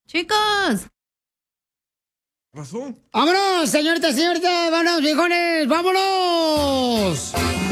Chicos. ¿Qué pasó? ¡Vámonos, señorita! ¡Vámonos, viejones! ¡Vámonos!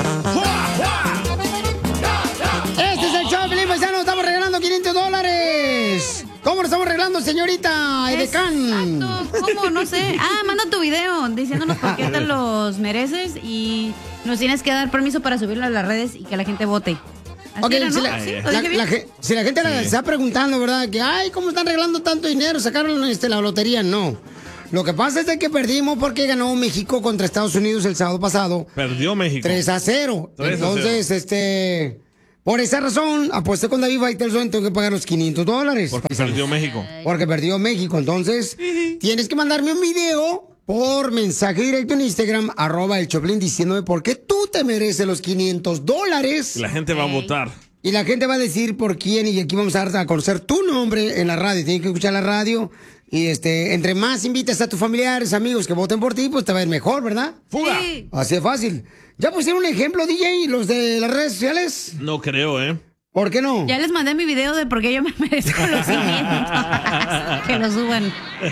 Este es el show, Pelín Paisano. Estamos regalando $500. ¿Cómo lo estamos regalando, señorita Edecán? Exacto. ¿Cómo? No sé. Manda tu video diciéndonos por qué te los mereces y nos tienes que dar permiso para subirlo a las redes y que la gente vote. Así Ok, era, ¿no? si ¿Sí? la gente se está preguntando, ¿verdad? Que, ay, ¿cómo están regalando tanto dinero? ¿Sacaron la lotería? No. Lo que pasa es de que perdimos porque ganó México contra Estados Unidos el sábado pasado. Perdió México. 3-0. Entonces, por esa razón, aposté con David Faitelson, tengo que pagar los $500. Porque perdió México. Porque perdió México. Entonces, tienes que mandarme un video por mensaje directo en Instagram, @el Choplin, diciéndome por qué tú te mereces los $500. Y la gente va a votar. Y la gente va a decir por quién, y aquí vamos a dar a conocer tu nombre en la radio. Tienes que escuchar la radio. Y entre más invitas a tus familiares, amigos que voten por ti, pues te va a ir mejor, ¿verdad? ¡Fuga! Sí. Así de fácil. ¿Ya pusieron un ejemplo, DJ, los de las redes sociales? No creo, ¿eh? ¿Por qué no? Ya les mandé mi video de por qué yo me merezco los 500. Que lo suban.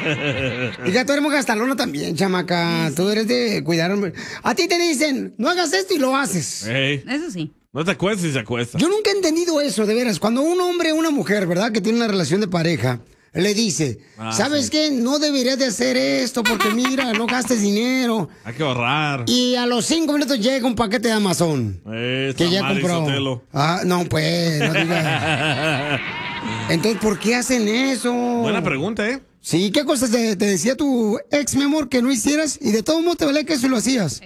Y ya tú eres muy gastalona también, chamaca. Sí. Tú eres de cuidar. A ti te dicen, no hagas esto y lo haces. Hey. Eso sí. No te acuestes y se acuesta. Yo nunca he entendido eso, de veras. Cuando un hombre o una mujer, ¿verdad? Que tiene una relación de pareja, le dice, ¿sabes qué? No deberías de hacer esto porque mira, no gastes dinero. Hay que ahorrar. Y a los 5 minutos llega un paquete de Amazon. Que ya compró. No, pues, no digas. Entonces, ¿por qué hacen eso? Buena pregunta, ¿eh? Sí, ¿qué cosas te decía tu ex, mi amor, que no hicieras? Y de todo modo te valía que eso lo hacías.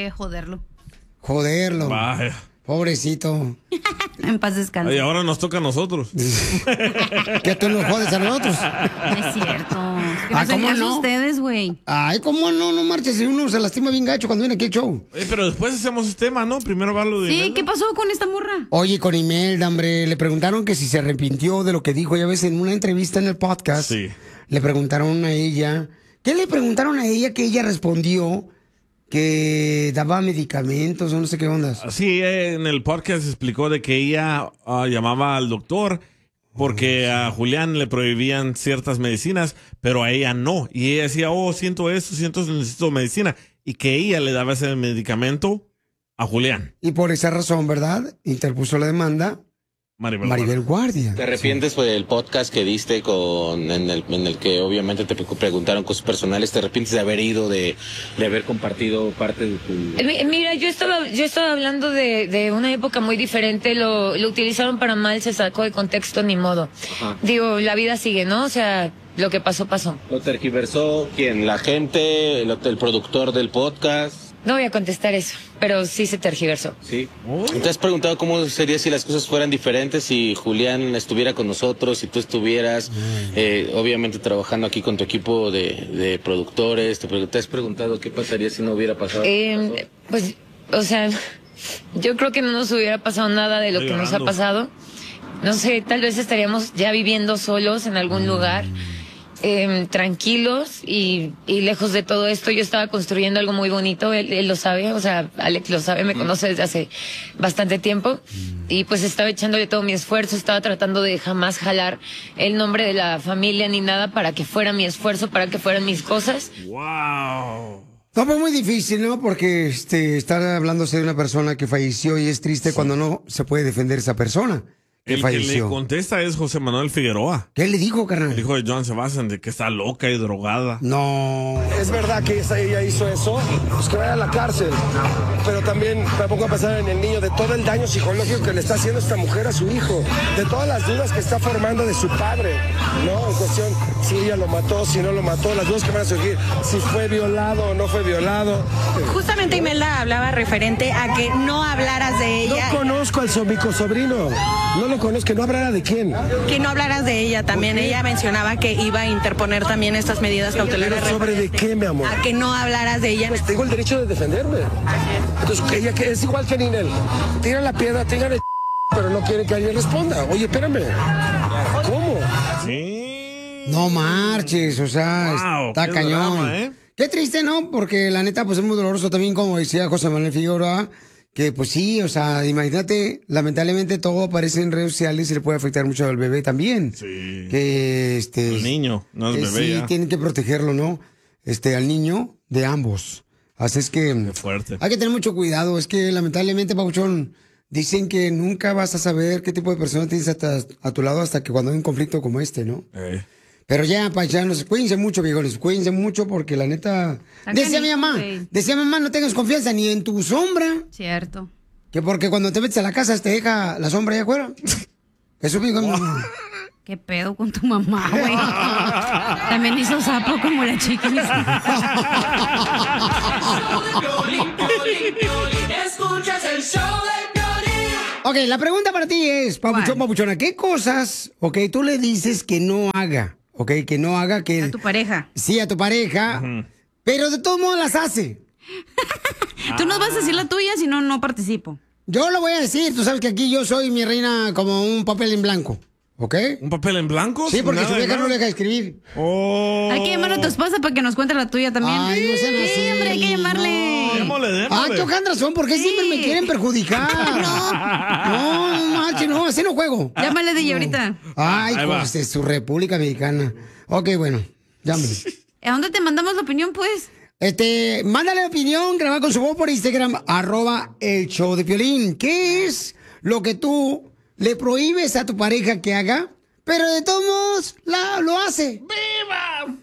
Joderlo. Vaya. Pobrecito. En paz descanse. Y ahora nos toca a nosotros. Que tú nos jodes a nosotros. No es cierto. ¿Cómo no? Ustedes, güey. Ay, ¿cómo no marches? Si uno se lastima bien gacho cuando viene aquí el show. Pero después hacemos este tema, ¿no? Primero va lo de Sí, Imelda. ¿qué pasó con esta morra? Oye, con Imelda, hombre, le preguntaron que si se arrepintió de lo que dijo, ya ves, en una entrevista en el podcast. Sí. Le preguntaron a ella. ¿Qué le preguntaron a ella que ella respondió? Que daba medicamentos o no sé qué ondas. Sí, en el podcast explicó de que ella llamaba al doctor porque a Julián le prohibían ciertas medicinas, pero a ella no. Y ella decía, siento esto, necesito medicina. Y que ella le daba ese medicamento a Julián. Y por esa razón, ¿verdad? Interpuso la demanda Maribel Guardia. ¿Te arrepientes del podcast que diste en el que obviamente te preguntaron cosas personales? ¿Te arrepientes de haber ido, de haber compartido parte de tu...? Mira, yo estaba hablando de una época muy diferente, lo utilizaron para mal, se sacó de contexto, ni modo. Ajá. Digo, la vida sigue, ¿no? O sea, lo que pasó, pasó. ¿Lo tergiversó quién? ¿La gente? ¿El productor del podcast? No voy a contestar eso, pero sí se tergiversó. Sí. ¿Te has preguntado cómo sería si las cosas fueran diferentes, si Julián estuviera con nosotros, si tú estuvieras, obviamente trabajando aquí con tu equipo de productores? ¿Te has preguntado qué pasaría si no hubiera pasado? Pues, o sea, yo creo que no nos hubiera pasado nada de lo que nos ha pasado. No sé, tal vez estaríamos ya viviendo solos en algún lugar. Tranquilos y lejos de todo esto. Yo estaba construyendo algo muy bonito, él lo sabe, o sea, Alex lo sabe, me conoce desde hace bastante tiempo y pues estaba echándole todo mi esfuerzo, estaba tratando de jamás jalar el nombre de la familia ni nada para que fuera mi esfuerzo, para que fueran mis cosas. ¡Wow! No, pues muy difícil, ¿no? Porque estar hablándose de una persona que falleció y es triste cuando no se puede defender esa persona. El que le contesta es José Manuel Figueroa. ¿Qué le dijo, carnal? El hijo de Joan Sebastián, de que está loca y drogada. No. ¿Es verdad que ella hizo eso? Pues que vaya a la cárcel. Pero también me pongo a pensar en el niño, de todo el daño psicológico que le está haciendo esta mujer a su hijo, de todas las dudas que está formando de su padre, ¿no? En cuestión, si ella lo mató, si no lo mató, las dudas que van a surgir, si fue violado o no fue violado. Justamente Imelda hablaba referente a que no hablaras de ella. No conozco al sobrino. No lo conozco, que no hablara de quién. Que no hablaras de ella también. Ella mencionaba que iba a interponer también estas medidas cautelares. ¿Pero sobre de qué, mi amor? A que no hablaras de ella. Pues tengo el derecho de defenderme. Entonces, ella que es igual que Ninel. Tira la piedra, tira el pero no quiere que alguien responda. Oye, espérame. ¿Cómo? Sí. No marches, o sea, está cañón. Drama, Qué triste, ¿no? Porque la neta, pues es muy doloroso también, como decía José Manuel Figueroa, que pues sí, o sea, imagínate, lamentablemente todo aparece en redes sociales y le puede afectar mucho al bebé también. Sí. Que El niño, no es bebé sí, ya. tienen que protegerlo, ¿no? Al niño de ambos. Así es que Qué fuerte. hay que tener mucho cuidado. Es que lamentablemente, Pabuchón, dicen que nunca vas a saber qué tipo de persona tienes a tu lado hasta que cuando hay un conflicto como este, ¿no? Pero ya, paisanos, cuídense mucho, viejones, cuídense mucho porque la neta... Decía mi mamá, no tengas confianza ni en tu sombra. Cierto. Que porque cuando te metes a la casa te deja la sombra allá afuera. Eso digo mi mamá. ¿Qué pedo con tu mamá, güey? También hizo sapo como la chiquis. Escuchas el show de Piolín. Ok, la pregunta para ti es, Papuchón, Papuchona, ¿qué cosas, tú le dices que no haga? Que no haga que... A tu pareja. Sí, a tu pareja, pero de todos modos las hace. Tú nos vas a decir la tuya, si no, no participo. Yo lo voy a decir, tú sabes que aquí yo soy mi reina como un papel en blanco. ¿Ok? ¿Un papel en blanco? Sí, porque Nada su de vieja no nada. le deja escribir. Oh. Hay que llamar a tu esposa para que nos cuente la tuya también. Ay, no sean así. Sí, hombre, hay que llamarle. Démosle. Qué razón, ¿por qué siempre me quieren perjudicar? No, macho, no, así no juego. Llámale de ahorita. Ay, Ahí va. pues de su República Mexicana. Ok, bueno, llámale. ¿A dónde te mandamos la opinión, pues? Mándale opinión, graba con su voz por Instagram, @el-show-de-Piolín. ¿Qué es lo que tú le prohíbes a tu pareja que haga, pero de todos modos lo hace? ¡Viva!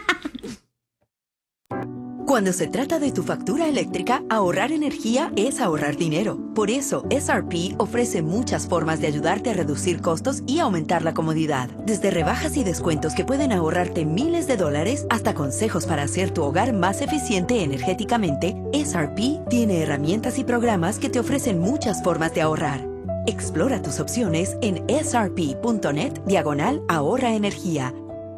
Cuando se trata de tu factura eléctrica, ahorrar energía es ahorrar dinero. Por eso, SRP ofrece muchas formas de ayudarte a reducir costos y aumentar la comodidad. Desde rebajas y descuentos que pueden ahorrarte miles de dólares hasta consejos para hacer tu hogar más eficiente energéticamente, SRP tiene herramientas y programas que te ofrecen muchas formas de ahorrar. Explora tus opciones en srp.net/ahorra energía.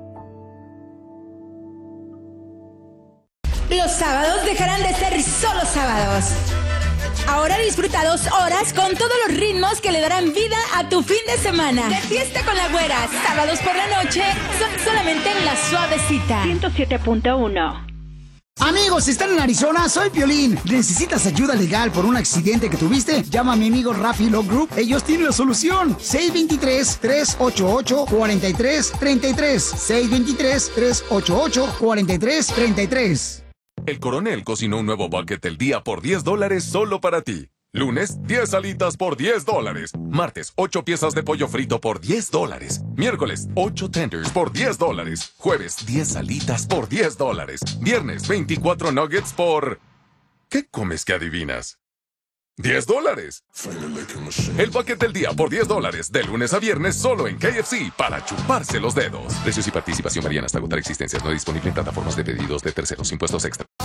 Los sábados dejarán de ser solo sábados. Ahora disfruta 2 horas con todos los ritmos que le darán vida a tu fin de semana. De fiesta con la güera, sábados por la noche, son solamente en La Suavecita. 107.1. Amigos, si están en Arizona, soy Piolín. ¿Necesitas ayuda legal por un accidente que tuviste? Llama a mi amigo Rafi Law Group. Ellos tienen la solución. 623-388-4333. 623-388-4333. El Coronel cocinó un nuevo bucket del día por $10 solo para ti. Lunes, 10 alitas por $10. Martes, 8 piezas de pollo frito por $10. Miércoles, 8 tenders por $10. Jueves, 10 alitas por $10. Viernes, 24 nuggets por... ¿Qué comes que adivinas? $10. El bucket del día por $10. De lunes a viernes solo en KFC para chuparse los dedos. Precios y participación varían hasta agotar existencias. No disponible en plataformas de pedidos de terceros. Impuestos extra.